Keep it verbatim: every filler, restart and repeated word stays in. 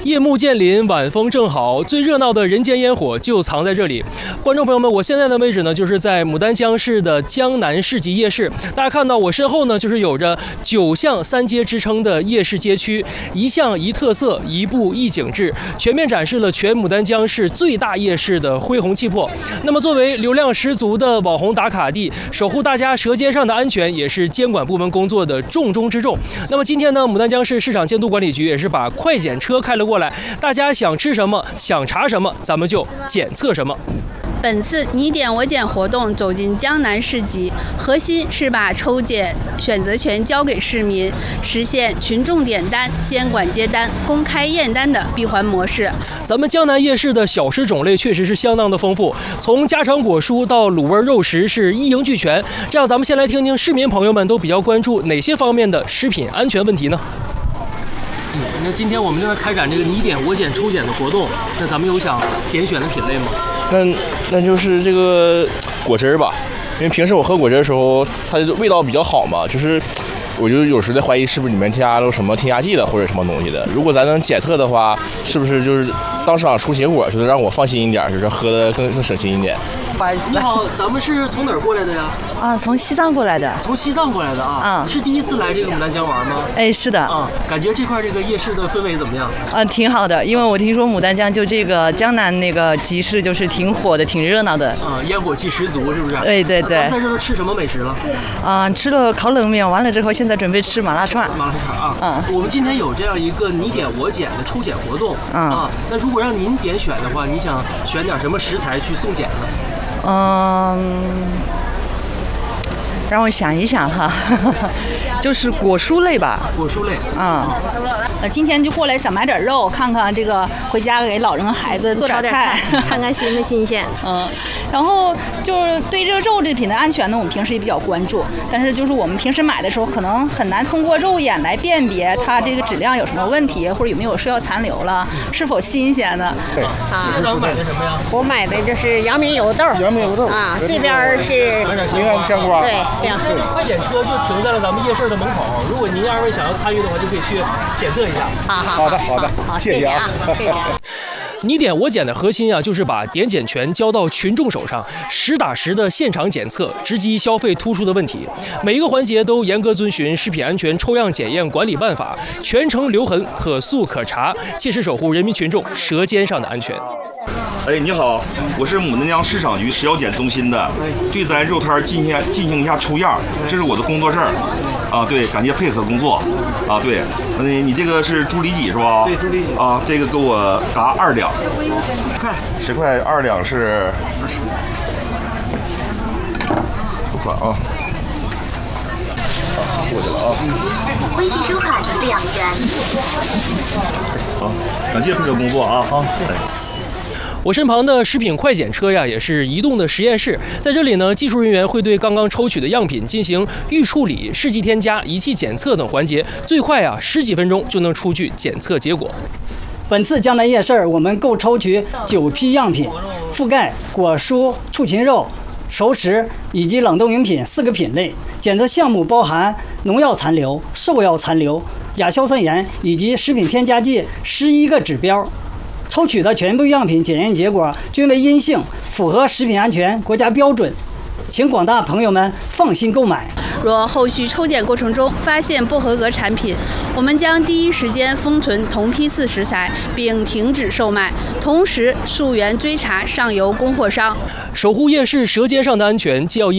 夜幕渐临，晚风正好，最热闹的人间烟火就藏在这里。观众朋友们，我现在的位置呢，就是在牡丹江市的江南市集夜市。大家看到我身后呢，就是有着九巷三街之称的夜市街区，一巷一特色，一步一景致，全面展示了全牡丹江市最大夜市的恢宏气魄。那么，作为流量十足的网红打卡地，守护大家舌尖上的安全，也是监管部门工作的重中之重。那么今天呢，牡丹江市市场监督管理局也是把快检车开了过来，大家想吃什么，想查什么，咱们就检测什么。 本次你点我检活动走进江南市集，核心是把抽检选择权交给市民，实现群众点单、监管接单、公开验单的闭环模式。 咱们江南夜市的小吃种类确实是相当的丰富，从家常果蔬到卤味肉食是一应俱全。这样，咱们先来听听市民朋友们都比较关注哪些方面的食品安全问题呢？嗯，那今天我们正在开展这个你点我检抽检的活动，那咱们有想点选的品类吗？ 那那就是这个果汁儿吧，因为平时我喝果汁的时候，它的味道比较好嘛，就是我就有时在怀疑是不是里面添加了什么添加剂的或者什么东西的。如果咱能检测的话，是不是就是当场出结果，就是让我放心一点，就是喝的更更省心一点。 你好，咱们是从哪儿过来的呀？ 啊，从西藏过来的。 从西藏过来的啊？嗯，是第一次来这个牡丹江玩吗？ 哎，是的。 啊，感觉这块这个夜市的氛围怎么样？ 嗯，挺好的，因为我听说牡丹江就这个江南那个集市就是挺火的，挺热闹的。 啊，烟火气十足，是不是？ 对对对。 咱们在这都吃什么美食了？ 啊，吃了烤冷面，完了之后现在准备吃麻辣串。 麻辣串啊。嗯。我们今天有这样一个你点我检的抽检活动。 嗯。 啊，那如果让您点选的话，你想选点什么食材去送检呢？ 嗯，让我想一想哈，就是果蔬类吧。 果蔬类啊。 呃，今天就过来想买点肉，看看这个回家给老人和孩子做点菜， 看看新不新鲜。 嗯，然后就是对这个肉制品的安全呢，我们平时也比较关注。但是就是我们平时买的时候，可能很难通过肉眼来辨别它这个质量有什么问题，或者有没有受到残留了，是否新鲜的。 对啊。这是咱们买的什么呀？ 我买的就是阳明油豆。 阳明油豆啊，这边是宁安香瓜。 对， 现在这快检车就停在了咱们夜市的门口。如果您二位想要参与的话，就可以去检测一下。 好好好的好的， 好， 谢谢啊， 谢谢。 你点我检的核心啊，就是把点检权交到群众手上，实打实的现场检测，直击消费突出的问题。每一个环节都严格遵循食品安全抽样检验管理办法，全程留痕，可溯可查，切实守护人民群众舌尖上的安全。 哎，你好，我是牡丹江市场局食药检中心的，对咱肉摊进行进行一下抽样，这是我的工作证。啊，对，感谢配合工作。啊，对，你你这个是猪里脊是吧？ 对，猪里脊。 啊，这个给我炸二两。快，十块二两是二十。付款啊。啊，过去了啊。 微信收款两元。 好，感谢配合工作啊。好，谢谢。 我身旁的食品快检车呀，也是移动的实验室。在这里呢，技术人员会对刚刚抽取的样品进行预处理、试剂添加、仪器检测等环节，最快啊十几分钟就能出具检测结果。 本次江南夜市，我们共抽取九批样品，覆盖果蔬、畜禽肉、熟食以及冷冻饮品四个品类。检测项目包含农药残留、兽药残留、亚硝酸盐以及食品添加剂十一个指标。抽取的全部样品检验结果均为阴性，符合食品安全国家标准，请广大朋友们放心购买。 若后续抽检过程中发现不合格产品，我们将第一时间封存同批次食材，并停止售卖，同时溯源追查上游供货商， 守护夜市舌尖上的安全，既要